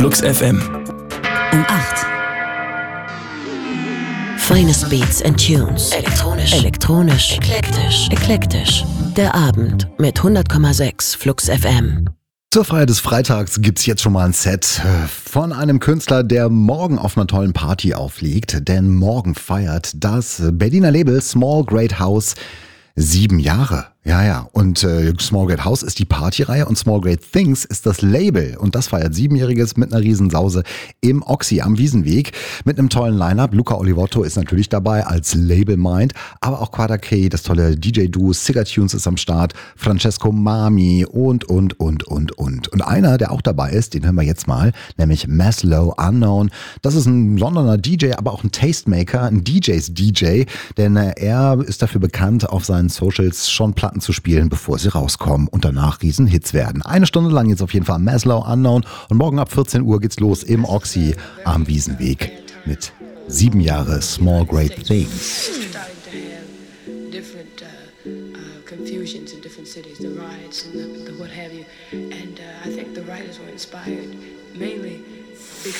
Flux FM. Um 8. Finest Beats and Tunes. Elektronisch. Eklektisch. Der Abend mit 100,6 Flux FM. Zur Feier des Freitags gibt's jetzt schon mal ein Set von einem Künstler, der morgen auf einer tollen Party auflegt. Denn morgen feiert das Berliner Label Small Great House 7 Jahre. Ja. Und Small Great House ist die Partyreihe und Small Great Things ist das Label. Und das feiert 7-Jähriges mit einer Riesensause im Oxy am Wiesenweg. Mit einem tollen Line-Up. Luca Olivotto ist natürlich dabei als Label-Mind. Aber auch Quadra K, das tolle DJ-Duo Cigartunes ist am Start. Francesco Mami und. Und einer, der auch dabei ist, den hören wir jetzt mal, nämlich Maslow Unknown. Das ist ein Londoner DJ, aber auch ein Tastemaker, ein DJs DJ. Denn er ist dafür bekannt, auf seinen Socials schon Platten zu spielen, bevor sie rauskommen und danach Riesenhits werden. 1 Stunde lang jetzt auf jeden Fall Maslow Unknown und morgen ab 14 Uhr geht's los im Oxy am Wiesenweg mit 7 Jahre Small Great Things. Confusions in different cities, the riots and the what have you, and I think the writers were inspired mainly because